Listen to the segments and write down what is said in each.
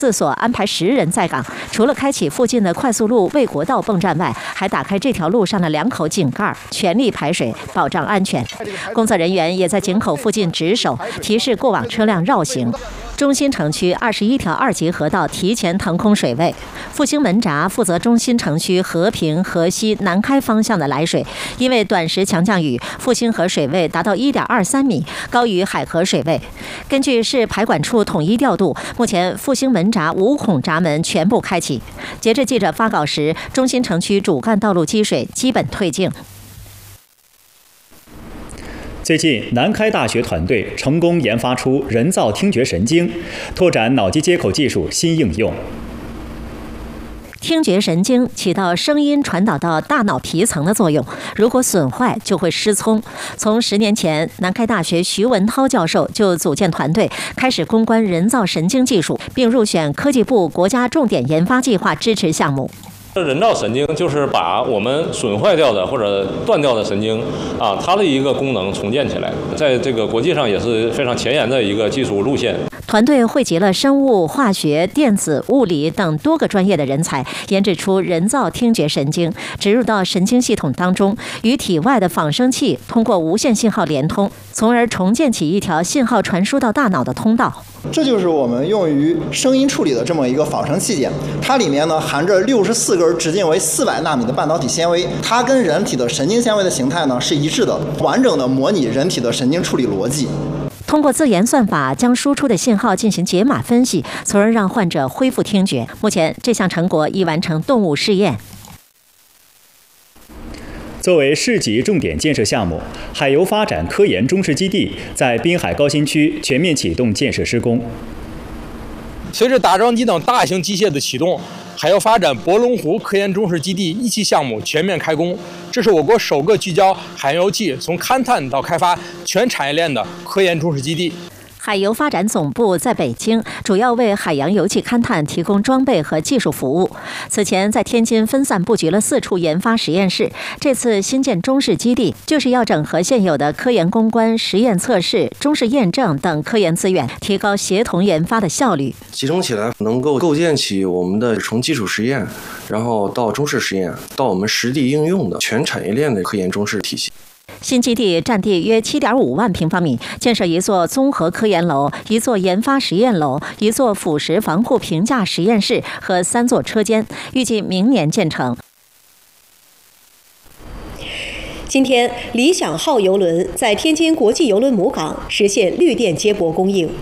4所安排10人在岗，除了开启附近的快速路卫国道泵站外，还打开这条路上的2口井盖，全力排水，保障安全。工作人员也在井口附近值守，提示过往车辆绕行。中心城区21条2级河道提前腾空水位，复兴门闸负责中心城区和平、河西、南开方向的来水，因为短时强降雨，复兴河水位达到1.23米，高于海河水位。根据市排管处统一调度，目前复兴门闸5孔闸门全部开启。截至记者发稿时，中心城区主干道路积水基本退净。 最近，南开大学团队成功研发出人造听觉神经，拓展脑机接口技术新应用。 听觉神经起到声音传导到大脑皮层的作用，如果损坏就会失聪。从10年前，南开大学徐文涛教授就组建团队，开始攻关人造神经技术，并入选科技部国家重点研发计划支持项目。 人造神经就是把我们损坏掉的或者断掉的神经它的一个功能重建起来，在这个国际上也是非常前沿的一个技术路线。 团队汇集了生物、化学、电子、物理等多个专业的人才，研制出人造听觉神经，植入到神经系统当中，与体外的仿生器通过无线信号连通，从而重建起一条信号传输到大脑的通道。 这就是我们用于声音处理的这么一个仿生器件，它里面呢含着64根直径为400纳米的半导体纤维，它跟人体的神经纤维的形态呢是一致的，完整的模拟人体的神经处理逻辑。 通过自研算法将输出的信号进行解码分析，从而让患者恢复听觉。目前这项成果已完成动物试验。 作为市级重点建设项目，海油发展科研中试基地在滨海高新区全面启动建设施工。 随着打桩机等大型机械的启动，海油发展博龙湖科研中试基地1期项目全面开工。这是我国首个聚焦海洋油气从勘探到开发全产业链的科研中试基地。 海油发展总部在北京，主要为海洋油气勘探提供装备和技术服务。此前在天津分散布局了4处研发实验室，这次新建中试基地就是要整合现有的科研攻关、实验测试、中试验证等科研资源，提高协同研发的效率。 集中起来能够构建起我们的从基础实验，然后到中试实验，到我们实地应用的全产业链的科研中试体系。 新基地占地约7.5万平方米，建设1座综合科研楼、1座研发实验楼、1座腐蚀防护评价实验室和3座车间，预计明年建成。 今天，理想号邮轮在天津国际邮轮母港实现绿电接驳供应。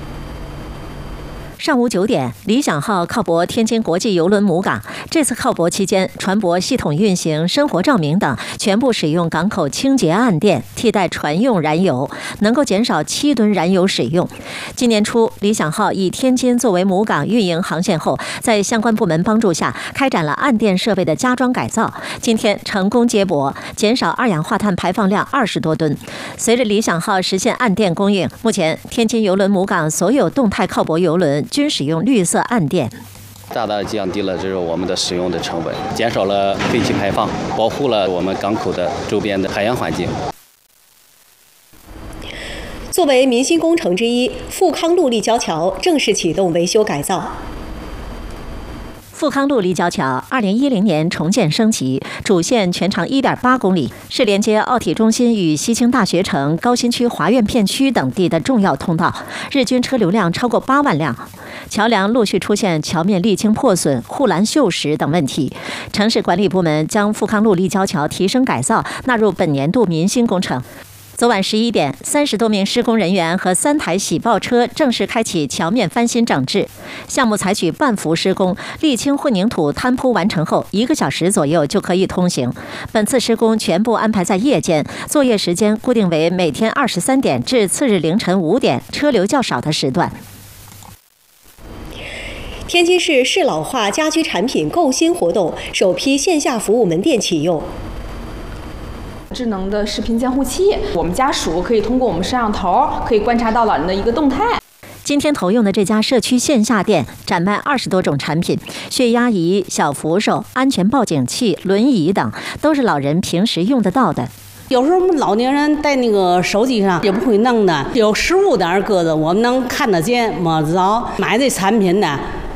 上午9点，理想号靠泊天津国际邮轮母港。这次靠泊期间，船舶系统运行、生活照明等全部使用港口清洁岸电，替代船用燃油，能够减少7吨燃油使用。今年初，理想号以天津作为母港运营航线后，在相关部门帮助下，开展了岸电设备的加装改造。今天成功接驳，减少二氧化碳排放量20多吨。随着理想号实现岸电供应，目前天津邮轮母港所有动态靠泊邮轮均使用绿色岸电， 大大降低了我们的使用的成本，减少了废气排放，保护了我们港口的周边的海洋环境。 作为民心工程之一，富康路立交桥正式启动维修改造。 富康路立交桥2010年重建升级，主线全长1.8公里，是连接奥体中心与西青大学城、高新区华苑片区等地的重要通道，日均车流量超过8万辆。桥梁陆续出现桥面沥青破损、护栏锈蚀等问题。城市管理部门将富康路立交桥提升改造纳入本年度民心工程。昨晚11点，30多名施工人员和3台喜报车正式开启桥面翻新整治。项目采取半幅施工，沥青混凝土摊铺完成后，1个小时左右就可以通行。本次施工全部安排在夜间，作业时间固定为每天23点至次日凌晨5点，车流较少的时段。 天津市适老化家居产品购新活动首批线下服务门店启用。 智能的视频监护器，我们家属可以通过我们摄像头可以观察到老人的一个动态。 今天投用的这家社区线下店展卖20多种产品，血压仪、小扶手、安全报警器、轮椅等，都是老人平时用得到的。 有时候我们老年人在那个手机上也不会弄的，有实物在那儿搁着，我们能看得见摸着。买这产品呢，